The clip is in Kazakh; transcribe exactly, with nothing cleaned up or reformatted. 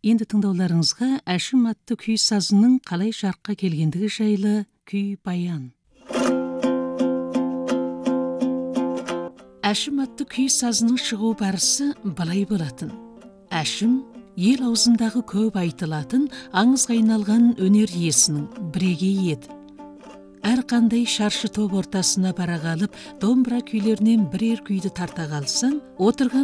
Енді тыңдауларыңызға Әшім атты күй сазының қалай жарыққа келгендігі жайлы күй баян. Әшім атты күй сазының шығу барысы былай болатын. Әшім ел аузындағы көп айтылатын, аңызға айналған өнер иесінің бірегейі еді. Әрқандай шаршы топ ортасына бара қалып, домбыра күйлерінен бірер күйді тарта қалсаң, отырған